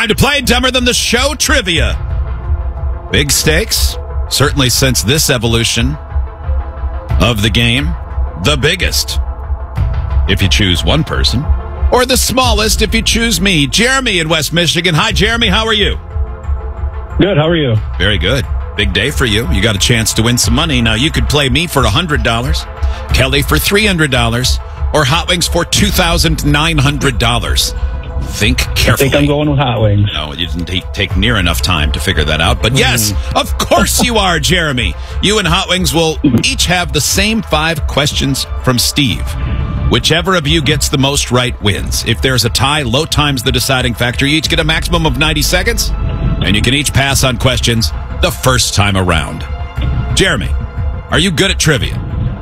Time to play Dumber Than the Show trivia. Big stakes, certainly since this evolution of the game. The biggest, if you choose one person, or the smallest if you choose me. Jeremy in West Michigan. Hi, Jeremy. How are you? Good. How are you? Very good. Big day for you. You got a chance to win some money. Now, you could play me for $100, Kelly for $300, or Hot Wings for $2,900. Think carefully. I think I'm going with Hot Wings. No, you didn't take near enough time to figure that out. But yes, of course you are, Jeremy. You and Hot Wings will each have the same 5 questions from Steve. Whichever of you gets the most right wins. If there's a tie, low time's the deciding factor. You each get a maximum of 90 seconds, and you can each pass on questions the first time around. Jeremy, are you good at trivia?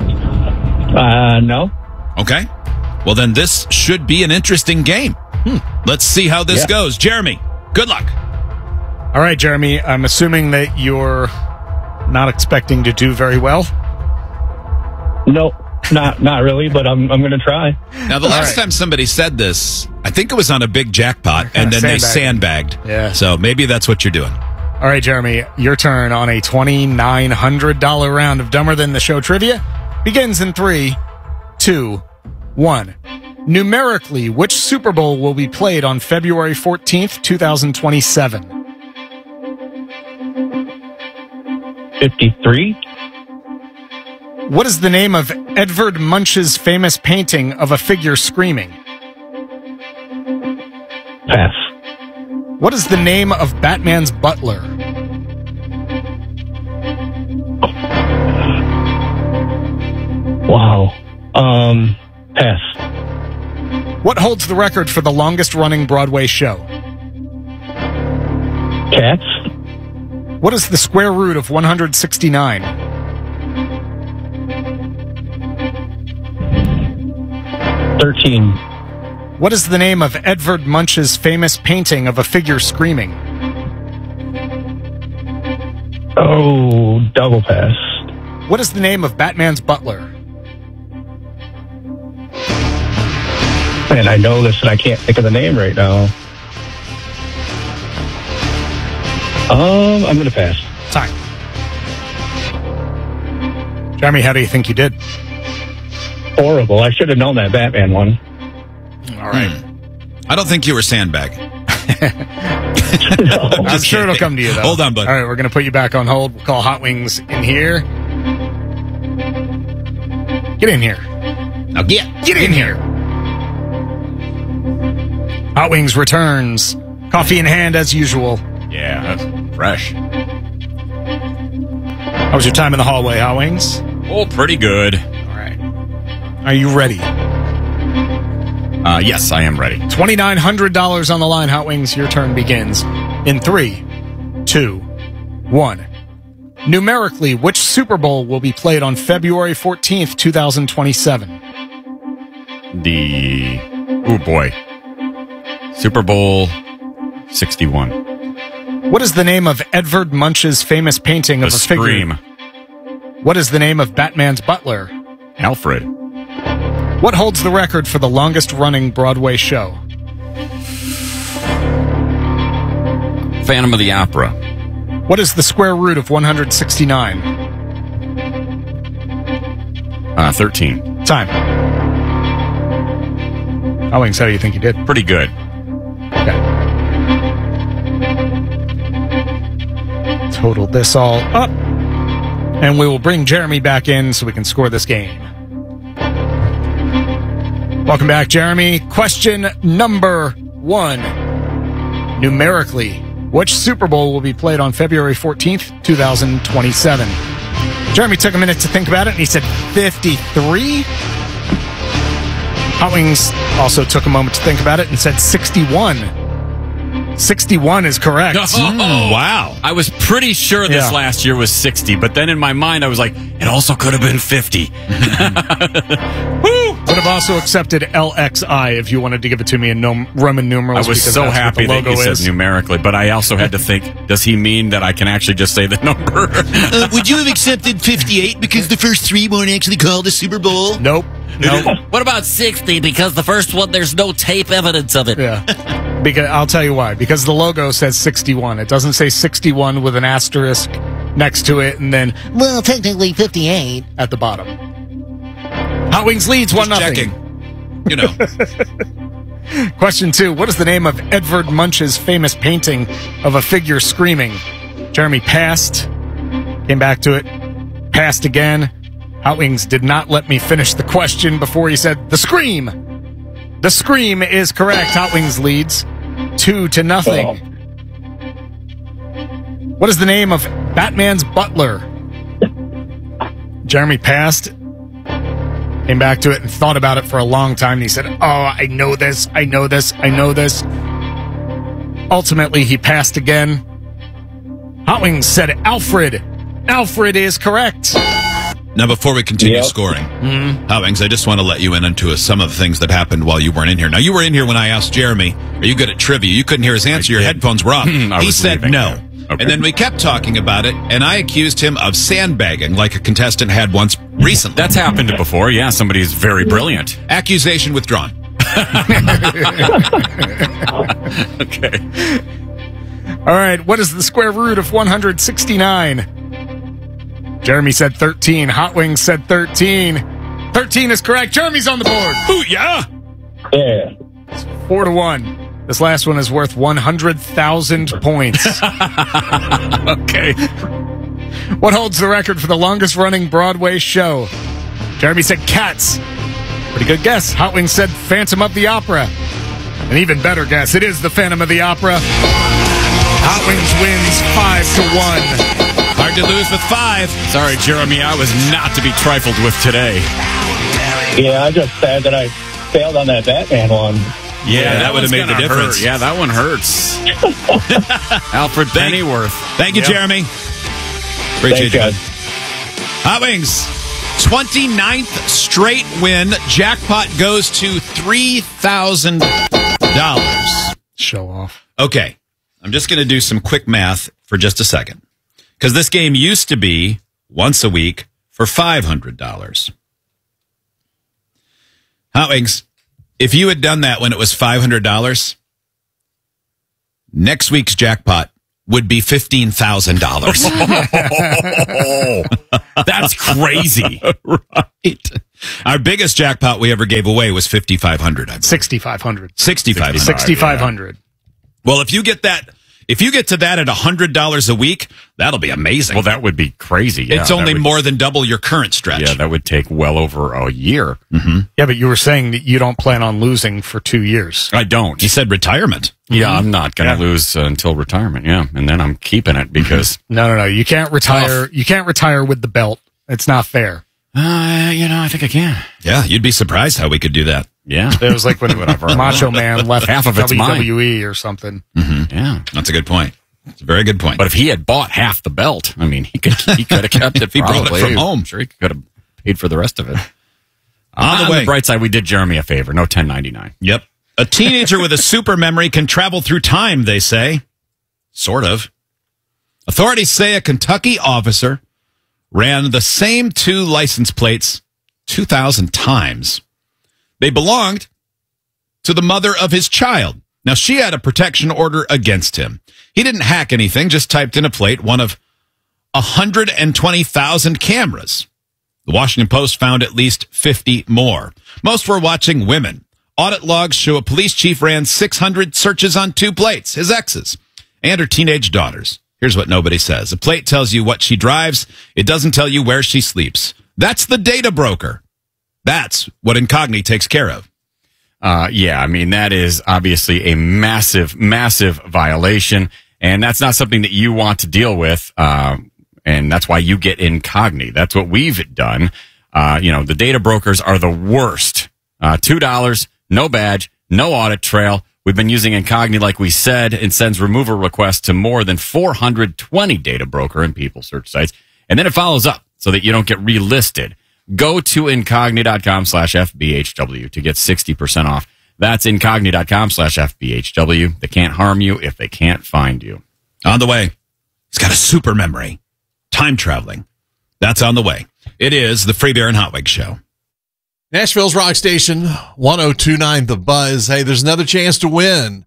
No. Okay. Well, then this should be an interesting game. Let's see how this goes. Jeremy, good luck. All right, Jeremy, I'm assuming that you're not expecting to do very well. No, not really, but I'm going to try. Now, the last time somebody said this, I think it was on a big jackpot, and then they sandbagged. Yeah. So maybe that's what you're doing. All right, Jeremy, your turn on a $2,900 round of Dumber Than the Show trivia begins in 3, 2, 1. Numerically, which Super Bowl will be played on February 14th, 2027? 53. What is the name of Edvard Munch's famous painting of a figure screaming? Pass. What is the name of Batman's butler? Wow. Pass. What holds the record for the longest-running Broadway show? Cats. What is the square root of 169? 13. What is the name of Edvard Munch's famous painting of a figure screaming? Oh, double pass. What is the name of Batman's butler? Man, I know this and I can't think of the name right now. I'm going to pass. Time. Jeremy, how do you think you did? Horrible. I should have known that Batman one. All right. I don't think you were sandbagging. No. I'm sure it'll come to you, though. Hold on, bud. All right, we're going to put you back on hold. We'll call Hot Wings in here. Get in here. Now get in here. Hot Wings returns. Coffee in hand as usual. Yeah, that's fresh. How was your time in the hallway, Hot Wings? Oh, pretty good. All right. Are you ready? Yes, I am ready. $2,900 on the line, Hot Wings. Your turn begins in 3, 2, 1. Numerically, which Super Bowl will be played on February 14th, 2027? Oh boy. Super Bowl 61. What is the name of Edvard Munch's famous painting of a figure? Scream. What is the name of Batman's butler? Alfred. What holds the record for the longest-running Broadway show? Phantom of the Opera. What is the square root of 169? 13. Time. Hot Wings, how do you think you did? Pretty good. Okay. Total this all up. And we will bring Jeremy back in so we can score this game. Welcome back, Jeremy. Question number 1. Numerically, which Super Bowl will be played on February 14th, 2027? Jeremy took a minute to think about it, and he said 53. Hot Wings also took a moment to think about it and said 61. 61 is correct. Wow. I was pretty sure this last year was 60, but then in my mind I was like, it also could have been 50. Woo! Would have also accepted LXI if you wanted to give it to me in Roman numerals. I was so happy that you said numerically, but I also had to think, does he mean that I can actually just say the number? Would you have accepted 58 because the first 3 weren't actually called a Super Bowl? Nope. What about 60 because the first one, there's no tape evidence of it? Yeah. Because I'll tell you why. Because the logo says 61. It doesn't say 61 with an asterisk next to it and then, well, technically 58 at the bottom. Hot Wings leads 1-0. Checking. You know. Question 2. What is the name of Edvard Munch's famous painting of a figure screaming? Jeremy passed. Came back to it. Passed again. Hot Wings did not let me finish the question before he said, The Scream. The Scream is correct. Hot Wings leads 2-0. What is the name of Batman's butler? Jeremy passed, came back to it and thought about it for a long time. And he said, I know this. Ultimately, he passed again. Hot Wings said Alfred. Alfred is correct. Now, before we continue scoring, Hot Wings, I just want to let you in into some of the things that happened while you weren't in here. Now, you were in here when I asked Jeremy, are you good at trivia? You couldn't hear his answer. Your headphones were off. He said no. Okay. And then we kept talking about it, and I accused him of sandbagging like a contestant had once recently. That's happened before. Yeah, somebody's very brilliant. Accusation withdrawn. Okay. All right, what is the square root of 169? Jeremy said 13. Hot Wings said 13. 13 is correct. Jeremy's on the board. Ooh, yeah. Yeah. 4-1. This last one is worth 100,000 points. Okay. What holds the record for the longest running Broadway show? Jeremy said Cats. Pretty good guess. Hot Wings said Phantom of the Opera. An even better guess. It is the Phantom of the Opera. Hot Wings wins 5-1. Hard to lose with 5. Sorry, Jeremy, I was not to be trifled with today. Yeah, I'm just sad that I failed on that Batman one. Yeah, that would have made the difference. Hurt. Yeah, that one hurts. Alfred Pennyworth. Thank you, Jeremy. Appreciate you. Hot Wings, 29th straight win. Jackpot goes to $3,000. Show off. Okay, I'm just going to do some quick math for just a second. Because this game used to be once a week for $500. Hot Wings, if you had done that when it was $500, next week's jackpot would be $15,000. That's crazy. Right. Our biggest jackpot we ever gave away was $5,500. 6,500. 6,500. 6,500. Well, if you get that, if you get to that at $100 a week, that'll be amazing. Well, that would be crazy. Yeah, it's only more than double your current stretch. Yeah, that would take well over a year. Mm-hmm. Yeah, but you were saying that you don't plan on losing for 2 years. I don't. You said retirement. Yeah, I'm not going to lose until retirement. Yeah, and then I'm keeping it because No. You can't retire. You can't retire with the belt. It's not fair. I think I can. Yeah, you'd be surprised how we could do that. Yeah, It was like when Macho Man left Half of it's WWE or something. Mm-hmm. yeah. That's a good point. It's a very good point. But if he had bought half the belt, I mean, he could have kept it. If he brought it from home. I'm sure he could have paid for the rest of it. On the way. The bright side, we did Jeremy a favor. No $10.99. Yep. A teenager with a super memory can travel through time, they say. Sort of. Authorities say a Kentucky officer ran the same 2 license plates 2,000 times. They belonged to the mother of his child. Now, she had a protection order against him. He didn't hack anything, just typed in a plate, one of 120,000 cameras. The Washington Post found at least 50 more. Most were watching women. Audit logs show a police chief ran 600 searches on 2 plates, his exes, and her teenage daughters. Here's what nobody says. A plate tells you what she drives. It doesn't tell you where she sleeps. That's the data broker. That's what Incogni takes care of. Yeah, I mean, that is obviously a massive, massive violation, and that's not something that you want to deal with, and that's why you get Incogni. That's what we've done. The data brokers are the worst. $2, no badge, no audit trail. We've been using Incogni, like we said, and sends removal requests to more than 420 data broker and people search sites, and then it follows up so that you don't get relisted. Go to incogni.com/FBHW to get 60% off. That's incogni.com/FBHW. They can't harm you if they can't find you. On the way, he's got a super memory. Time traveling. That's on the way. It is the Free Beer and Hot Wings Show. Nashville's Rock Station, 102.9 The Buzz. Hey, there's another chance to win.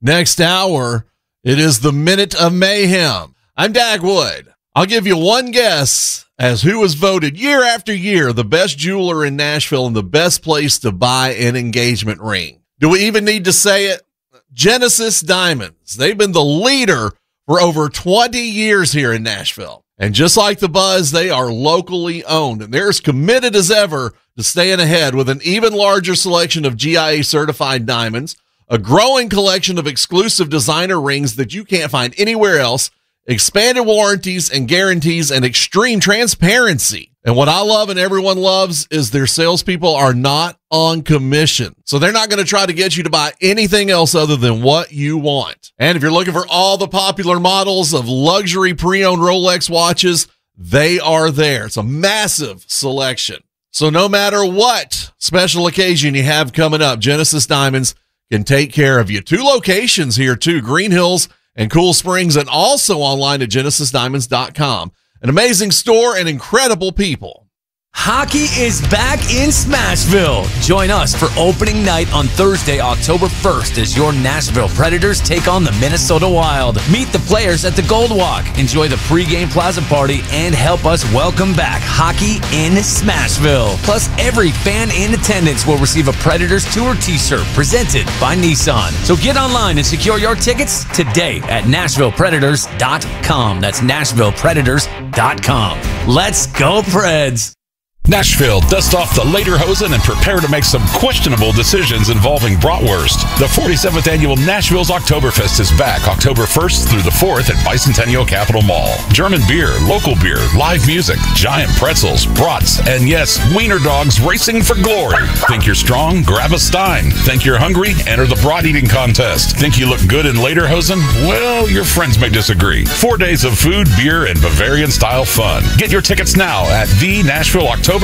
Next hour, it is the Minute of Mayhem. I'm Dagwood. I'll give you one guess as who was voted year after year the best jeweler in Nashville and the best place to buy an engagement ring. Do we even need to say it? Genesis Diamonds. They've been the leader for over 20 years here in Nashville. And just like the Buzz, they are locally owned, and they're as committed as ever to staying ahead with an even larger selection of GIA certified diamonds, a growing collection of exclusive designer rings that you can't find anywhere else, expanded warranties and guarantees, and extreme transparency. And what I love and everyone loves is their salespeople are not on commission. So they're not going to try to get you to buy anything else other than what you want. And if you're looking for all the popular models of luxury pre-owned Rolex watches, they are there. It's a massive selection. So no matter what special occasion you have coming up, Genesis Diamonds can take care of you. 2 locations here too, Green Hills and Cool Springs, and also online at genesisdiamonds.com. An amazing store and incredible people. Hockey is back in Smashville. Join us for opening night on Thursday, October 1st as your Nashville Predators take on the Minnesota Wild. Meet the players at the Gold Walk, enjoy the pregame plaza party, and help us welcome back hockey in Smashville. Plus, every fan in attendance will receive a Predators Tour t-shirt presented by Nissan. So get online and secure your tickets today at NashvillePredators.com. That's NashvillePredators.com. Let's go, Preds! Nashville, dust off the lederhosen and prepare to make some questionable decisions involving bratwurst. The 47th annual Nashville's Oktoberfest is back October 1st through the 4th at Bicentennial Capitol Mall. German beer, local beer, live music, giant pretzels, brats, and yes, wiener dogs racing for glory. Think you're strong? Grab a Stein. Think you're hungry? Enter the brat eating contest. Think you look good in lederhosen? Well, your friends may disagree. 4 days of food, beer, and Bavarian-style fun. Get your tickets now at the Nashville Oktoberfest.com.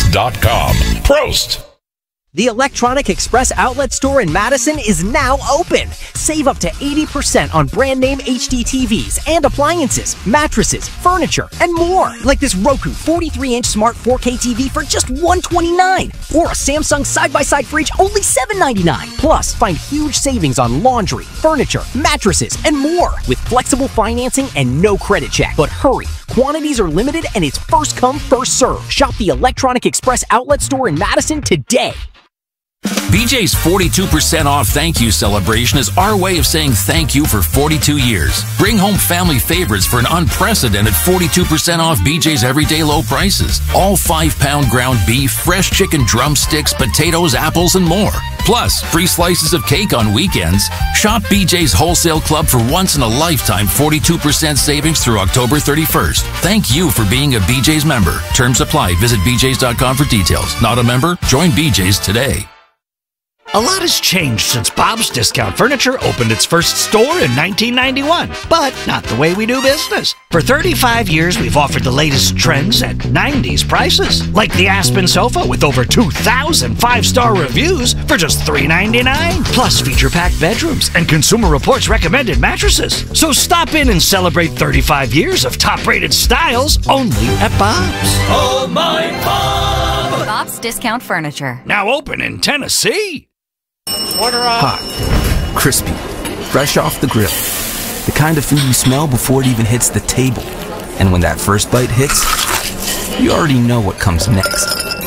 Prost! The Electronic Express outlet store in Madison is now open. Save up to 80% on brand name HD TVs and appliances, mattresses, furniture, and more. Like this Roku 43-inch smart 4K TV for just $129. Or a Samsung side-by-side fridge only $799. Plus, find huge savings on laundry, furniture, mattresses, and more. With flexible financing and no credit check. But hurry, quantities are limited and it's first come, first serve. Shop the Electronic Express outlet store in Madison today. BJ's 42% off thank you celebration is our way of saying thank you for 42 years. Bring home family favorites for an unprecedented 42% off BJ's everyday low prices. All 5-pound ground beef, fresh chicken drumsticks, potatoes, apples, and more. Plus, free slices of cake on weekends. Shop BJ's Wholesale Club for once-in-a-lifetime 42% savings through October 31st. Thank you for being a BJ's member. Terms apply. Visit bjs.com for details. Not a member? Join BJ's today. A lot has changed since Bob's Discount Furniture opened its first store in 1991, but not the way we do business. For 35 years, we've offered the latest trends at 90s prices, like the Aspen sofa with over 2,000 5-star reviews for just $399, plus feature-packed bedrooms and Consumer Reports recommended mattresses. So stop in and celebrate 35 years of top-rated styles only at Bob's. Oh, my Bob! Bob's Discount Furniture. Now open in Tennessee. Hot, crispy, fresh off the grill. The kind of food you smell before it even hits the table. And when that first bite hits, you already know what comes next.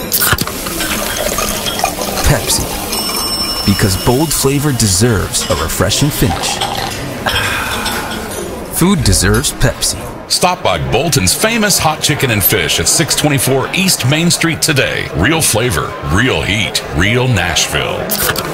Pepsi. Because bold flavor deserves a refreshing finish. Food deserves Pepsi. Stop by Bolton's famous hot chicken and fish at 624 East Main Street today. Real flavor, real heat, real Nashville.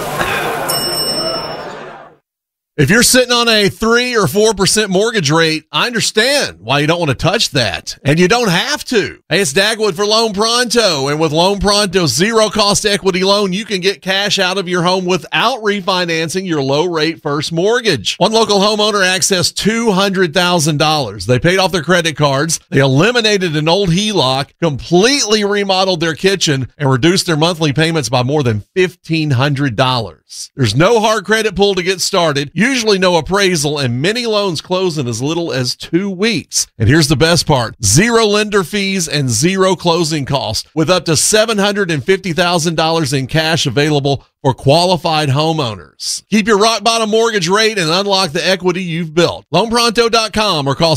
If you're sitting on a 3 or 4% mortgage rate, I understand why you don't want to touch that. And you don't have to. Hey, it's Dagwood for Loan Pronto. And with Loan Pronto's zero-cost equity loan, you can get cash out of your home without refinancing your low-rate first mortgage. One local homeowner accessed $200,000. They paid off their credit cards. They eliminated an old HELOC, completely remodeled their kitchen, and reduced their monthly payments by more than $1,500. There's no hard credit pull to get started. Usually no appraisal, and many loans close in as little as 2 weeks. And here's the best part. Zero lender fees and zero closing costs with up to $750,000 in cash available for qualified homeowners. Keep your rock bottom mortgage rate and unlock the equity you've built. LoanPronto.com or call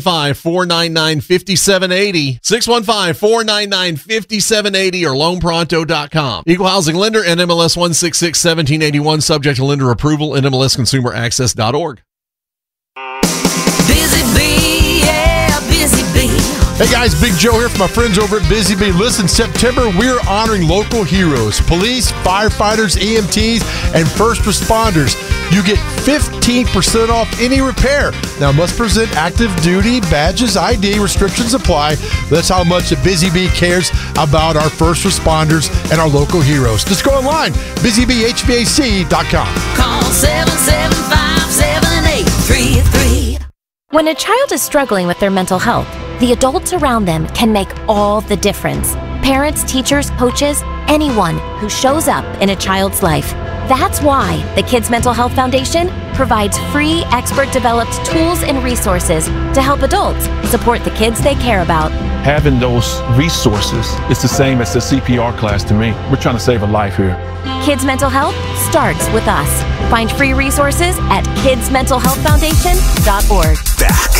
615-499-5780. 615-499-5780 or LoanPronto.com. Equal housing lender, NMLS 1661781, subject to lender approval, NMLSconsumeraccess.org. Busy Bee, yeah, Busy Bee. Hey guys, Big Joe here from my friends over at Busy Bee. Listen, September, we're honoring local heroes, police, firefighters, EMTs, and first responders. You get 15% off any repair. Now, must present active duty badges, ID, restrictions apply. That's how much Busy Bee cares about our first responders and our local heroes. Just go online, busybeehvac.com. Call 775-7833. When a child is struggling with their mental health, the adults around them can make all the difference. Parents, teachers, coaches, anyone who shows up in a child's life. That's why the Kids Mental Health Foundation provides free, expert-developed tools and resources to help adults support the kids they care about. Having those resources is the same as the CPR class to me. We're trying to save a life here. Kids Mental Health starts with us. Find free resources at kidsmentalhealthfoundation.org. Back